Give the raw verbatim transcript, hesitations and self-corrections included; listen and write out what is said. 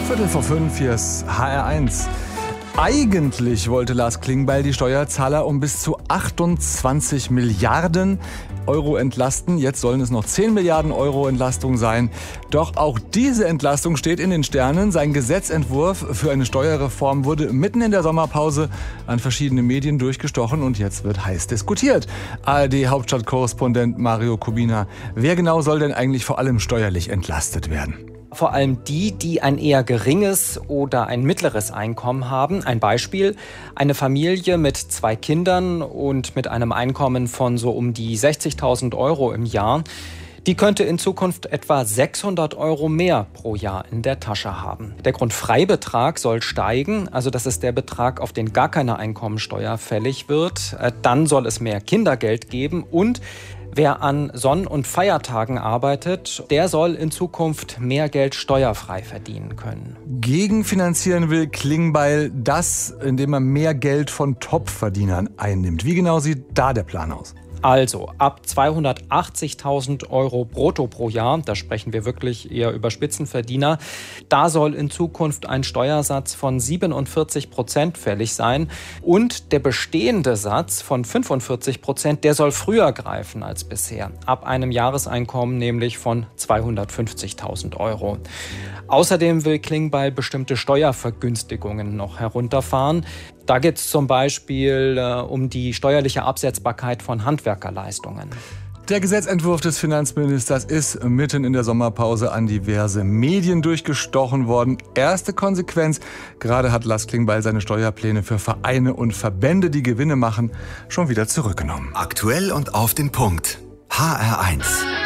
Viertel vor fünf, hier ist H R eins. Eigentlich wollte Lars Klingbeil die Steuerzahler um bis zu achtundzwanzig Milliarden Euro entlasten. Jetzt sollen es noch zehn Milliarden Euro Entlastung sein. Doch auch diese Entlastung steht in den Sternen. Sein Gesetzentwurf für eine Steuerreform wurde mitten in der Sommerpause an verschiedene Medien durchgestochen und jetzt wird heiß diskutiert. A R D-Hauptstadtkorrespondent Mario Kubina. Wer genau soll denn eigentlich vor allem steuerlich entlastet werden? Vor allem die, die ein eher geringes oder ein mittleres Einkommen haben. Ein Beispiel: Eine Familie mit zwei Kindern und mit einem Einkommen von so um die sechzigtausend Euro im Jahr, die könnte in Zukunft etwa sechshundert Euro mehr pro Jahr in der Tasche haben. Der Grundfreibetrag soll steigen, also das ist der Betrag, auf den gar keine Einkommensteuer fällig wird. Dann soll es mehr Kindergeld geben und wer an Sonn- und Feiertagen arbeitet, der soll in Zukunft mehr Geld steuerfrei verdienen können. Gegenfinanzieren will Klingbeil das, indem er mehr Geld von Topverdienern einnimmt. Wie genau sieht da der Plan aus? Also ab zweihundertachtzigtausend Euro brutto pro Jahr, da sprechen wir wirklich eher über Spitzenverdiener, da soll in Zukunft ein Steuersatz von siebenundvierzig Prozent fällig sein. Und der bestehende Satz von fünfundvierzig Prozent, der soll früher greifen als bisher, ab einem Jahreseinkommen nämlich von zweihundertfünfzigtausend Euro. Außerdem will Klingbeil bestimmte Steuervergünstigungen noch herunterfahren. Da geht es zum Beispiel äh, um die steuerliche Absetzbarkeit von Handwerkerleistungen. Der Gesetzentwurf des Finanzministers ist mitten in der Sommerpause an diverse Medien durchgestochen worden. Erste Konsequenz: Gerade hat Lars Klingbeil seine Steuerpläne für Vereine und Verbände, die Gewinne machen, schon wieder zurückgenommen. Aktuell und auf den Punkt. H R eins.